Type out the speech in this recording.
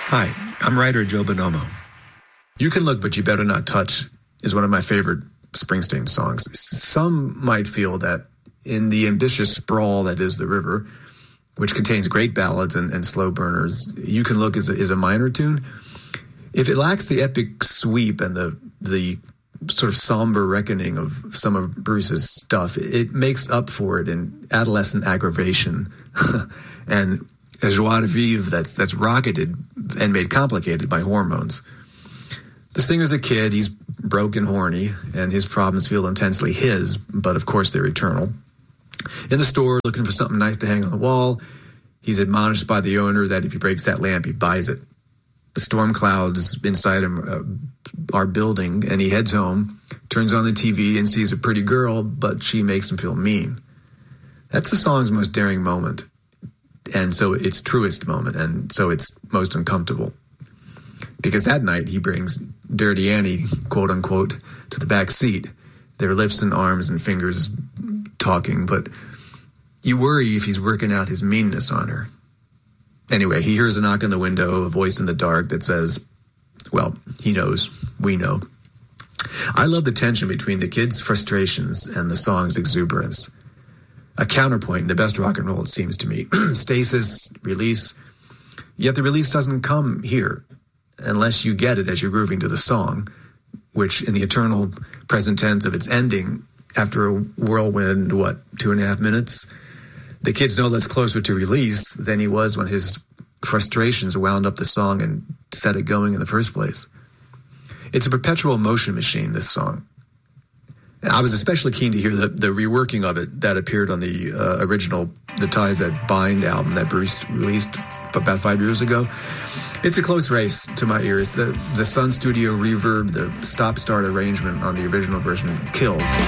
Hi, I'm writer Joe Bonomo. You Can Look, But You Better Not Touch is one of my favorite Springsteen songs. Some might feel that in the ambitious sprawl that is the river, which contains great ballads and slow burners, You Can Look is a minor tune. If it lacks the epic sweep and the sort of somber reckoning of some of Bruce's stuff, it makes up for it in adolescent aggravation and a joie de vivre that's rocketed and made complicated by hormones. The singer's a kid, he's broke and horny, and his problems feel intensely his, but of course they're eternal. In the store, looking for something nice to hang on the wall, he's admonished by the owner that if he breaks that lamp, he buys it. The storm clouds inside him are building, and he heads home, turns on the TV, and sees a pretty girl, but she makes him feel mean. That's the song's most daring moment, and so its truest moment, and so it's most uncomfortable. Because that night, he brings Dirty Annie, quote unquote, to the back seat, their lips and arms and fingers talking, but you worry if he's working out his meanness on her. Anyway, he hears a knock on the window, a voice in the dark that says, well, he knows, we know. I love the tension between the kid's frustrations and the song's exuberance. A counterpoint in the best rock and roll, it seems to me. Stasis, release. Yet the release doesn't come here unless you get it as you're grooving to the song, which in the eternal present tense of its ending, after a whirlwind, 2.5 minutes? The kid's no less closer to release than he was when his frustrations wound up the song and set it going in the first place. It's a perpetual motion machine, this song. I was especially keen to hear the reworking of it that appeared on the original The Ties That Bind album that Bruce released about 5 years ago. It's a close race to my ears. The Sun Studio reverb, the stop-start arrangement on the original version kills.